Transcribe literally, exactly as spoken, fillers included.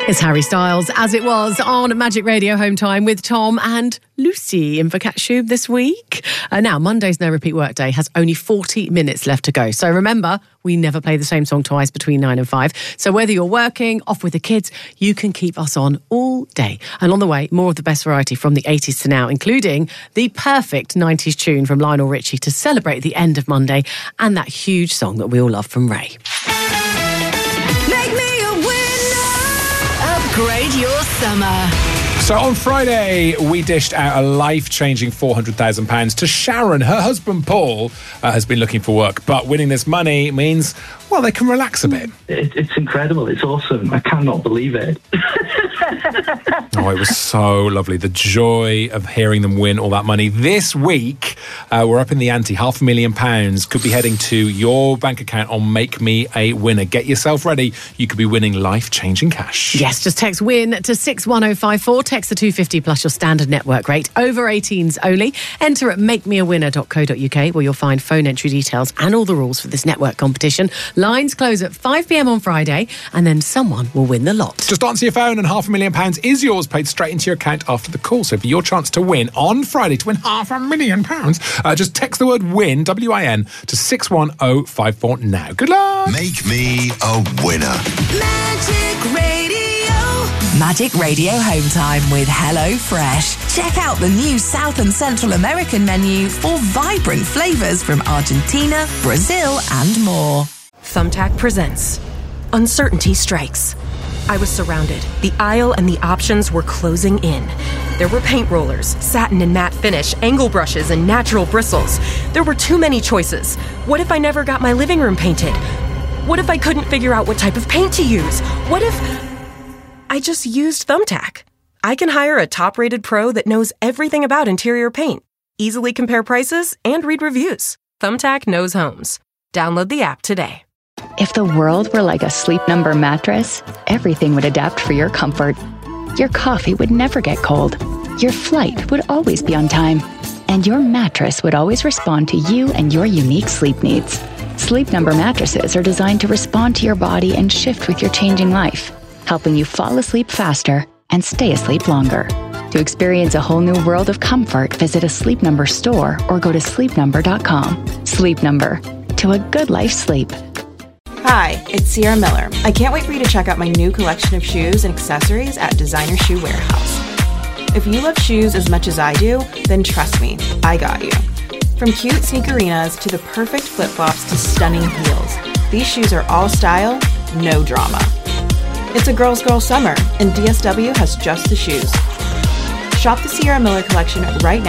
It's Harry Styles, as it was on Magic Radio Home Time with Tom and Lucy in for Catch this week. Uh, now, Monday's No Repeat Workday has only forty minutes left to go. So remember, we never play the same song twice between nine and five. So whether you're working, off with the kids, you can keep us on all day. And on the way, more of the best variety from the eighties to now, including the perfect nineties tune from Lionel Richie to celebrate the end of Monday and that huge song that we all love from Ray. Make me a winner. Upgrade your summer. So on Friday, we dished out a life-changing four hundred thousand pounds to Sharon. Her husband, Paul, uh, has been looking for work, but winning this money means, well, they can relax a bit. It, it's incredible. It's awesome. I cannot believe it. Oh, it was so lovely. The joy of hearing them win all that money. This week, uh, we're up in the ante. Half a million pounds could be heading to your bank account on Make Me a Winner. Get yourself ready. You could be winning life-changing cash. Yes, just text WIN to six one oh five four. Text the two fifty plus your standard network rate. Over eighteens only. Enter at make me a winner dot co dot uk where you'll find phone entry details and all the rules for this network competition. Lines close at five p m on Friday and then someone will win the lot. Just answer your phone and half a million pounds is yours, paid straight into your account after the call. So for your chance to win on Friday, to win half a million pounds, uh, just text the word WIN, W I N, to six one oh five four now. Good luck! Make me a winner. Magic Radio. Magic Radio Home Time with HelloFresh. Check out the new South and Central American menu for vibrant flavours from Argentina, Brazil and more. Thumbtack presents Uncertainty Strikes. I was surrounded. The aisle and the options were closing in. There were paint rollers, satin and matte finish, angle brushes, and natural bristles. There were too many choices. What if I never got my living room painted? What if I couldn't figure out what type of paint to use? What if I just used Thumbtack? I can hire a top-rated pro that knows everything about interior paint, easily compare prices, and read reviews. Thumbtack knows homes. Download the app today. If the world were like a Sleep Number mattress, everything would adapt for your comfort. Your coffee would never get cold. Your flight would always be on time. And your mattress would always respond to you and your unique sleep needs. Sleep Number mattresses are designed to respond to your body and shift with your changing life, helping you fall asleep faster and stay asleep longer. To experience a whole new world of comfort, visit a Sleep Number store or go to sleep number dot com. Sleep Number. To a good life sleep. Hi, it's Sierra Miller. I can't wait for you to check out my new collection of shoes and accessories at Designer Shoe Warehouse. If you love shoes as much as I do, then trust me, I got you. From cute sneakerinas to the perfect flip-flops to stunning heels, these shoes are all style, no drama. It's a girl's girl summer, and D S W has just the shoes. Shop the Sierra Miller collection right now